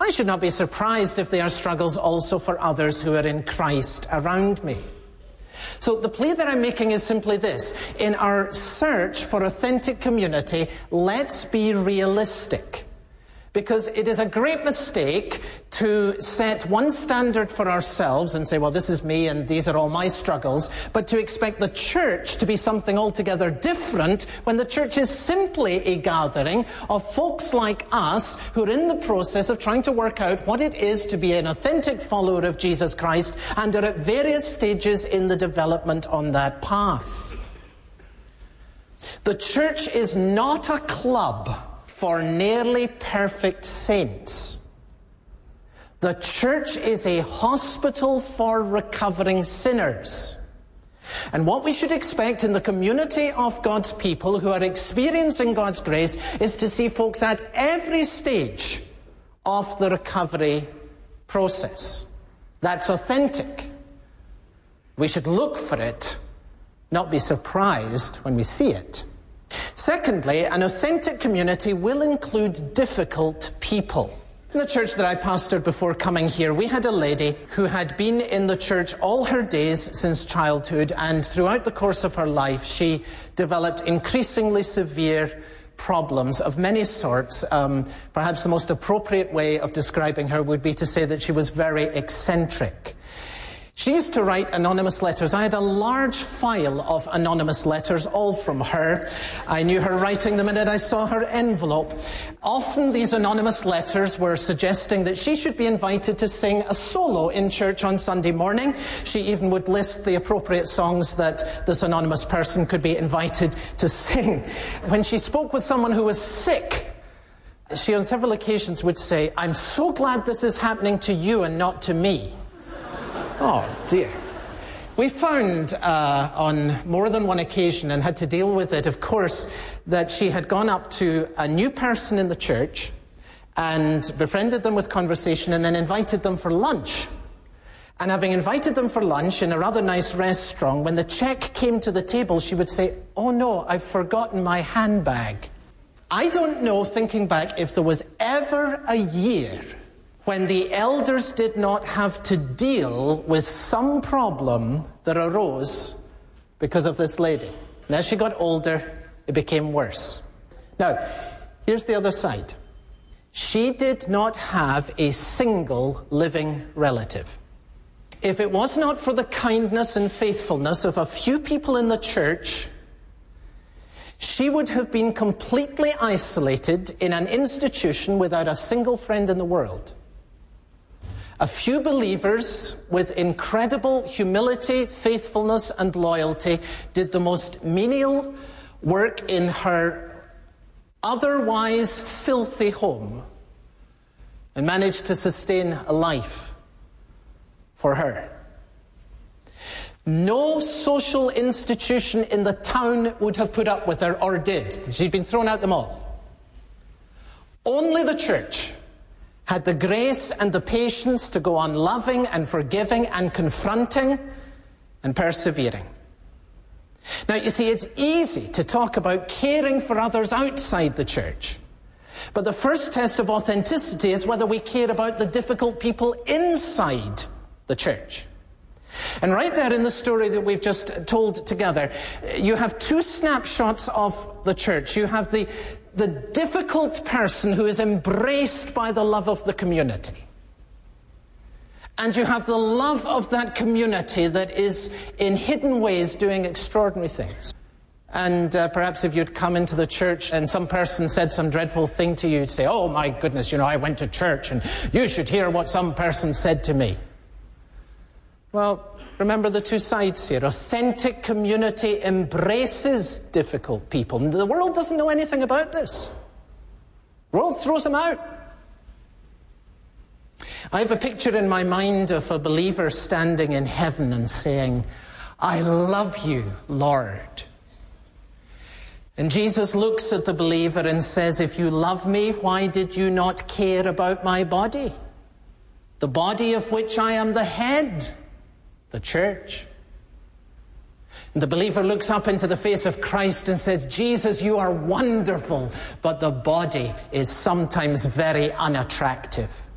I should not be surprised if there are struggles also for others who are in Christ around me. So the plea that I'm making is simply this. In our search for authentic community, let's be realistic. Because it is a great mistake to set one standard for ourselves and say, well, this is me and these are all my struggles, but to expect the church to be something altogether different when the church is simply a gathering of folks like us who are in the process of trying to work out what it is to be an authentic follower of Jesus Christ and are at various stages in the development on that path. The church is not a club for nearly perfect saints. The church is a hospital for recovering sinners. And what we should expect in the community of God's people who are experiencing God's grace is to see folks at every stage of the recovery process. That's authentic. We should look for it, not be surprised when we see it. Secondly, an authentic community will include difficult people. In the church that I pastored before coming here, we had a lady who had been in the church all her days since childhood, and throughout the course of her life, she developed increasingly severe problems of many sorts. Perhaps the most appropriate way of describing her would be to say that she was very eccentric. She used to write anonymous letters. I had a large file of anonymous letters, all from her. I knew her writing the minute I saw her envelope. Often these anonymous letters were suggesting that she should be invited to sing a solo in church on Sunday morning. She even would list the appropriate songs that this anonymous person could be invited to sing. When she spoke with someone who was sick, she on several occasions would say, "I'm so glad this is happening to you and not to me." Oh, dear. We found on more than one occasion, and had to deal with it, of course, that she had gone up to a new person in the church and befriended them with conversation and then invited them for lunch. And having invited them for lunch in a rather nice restaurant, when the check came to the table, she would say, "Oh no, I've forgotten my handbag." I don't know, thinking back, if there was ever a year when the elders did not have to deal with some problem that arose because of this lady. And as she got older, it became worse. Now, here's the other side. She did not have a single living relative. If it was not for the kindness and faithfulness of a few people in the church, she would have been completely isolated in an institution without a single friend in the world. A few believers with incredible humility, faithfulness, and loyalty did the most menial work in her otherwise filthy home and managed to sustain a life for her. No social institution in the town would have put up with her, or did. She'd been thrown out them all. Only the church had the grace and the patience to go on loving and forgiving and confronting and persevering. Now, you see, it's easy to talk about caring for others outside the church. But the first test of authenticity is whether we care about the difficult people inside the church. And right there in the story that we've just told together, you have two snapshots of the church. You have the difficult person who is embraced by the love of the community. And you have the love of that community that is in hidden ways doing extraordinary things. And perhaps if you'd come into the church and some person said some dreadful thing to you, you'd say, "Oh my goodness, I went to church and you should hear what some person said to me." Well, remember the two sides here. Authentic community embraces difficult people. The world doesn't know anything about this. The world throws them out. I have a picture in my mind of a believer standing in heaven and saying, "I love you, Lord." And Jesus looks at the believer and says, "If you love me, why did you not care about my body? The body of which I am the head, the church." And the believer looks up into the face of Christ and says, "Jesus, you are wonderful, but the body is sometimes very unattractive."